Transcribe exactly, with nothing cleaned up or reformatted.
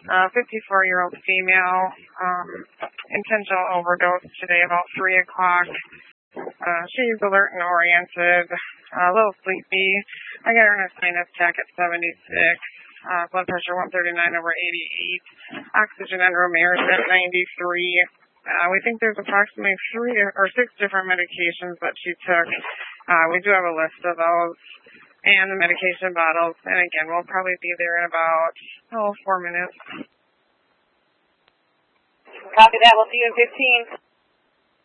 uh, fifty-four-year-old female, um, intentional overdose today about three o'clock. Uh, she's alert and oriented, uh, a little sleepy. I got her in a sinus tach at seventy-six, uh, blood pressure one thirty-nine over eighty-eight, oxygen and room air is at ninety-three. Uh, we think there's approximately three or six different medications that she took. Uh, we do have a list of those and the medication bottles. And again, we'll probably be there in about, oh, four minutes. Copy that. We'll see you in fifteen.